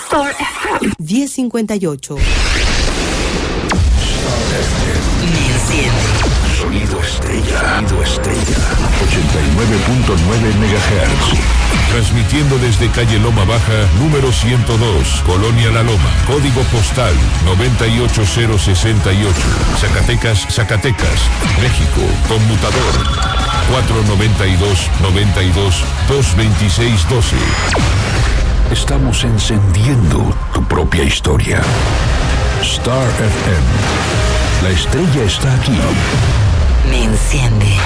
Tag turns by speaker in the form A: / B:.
A: Star FM 1058.
B: Me enciende.
C: Sonido estrella. 89.9 MHz.
D: Transmitiendo desde calle Loma Baja, número 102, Colonia La Loma. Código postal 98068. Zacatecas, México. Conmutador 492-92-226-12.
C: Estamos encendiendo tu propia historia. Star FM. La estrella está aquí.
B: Me enciende.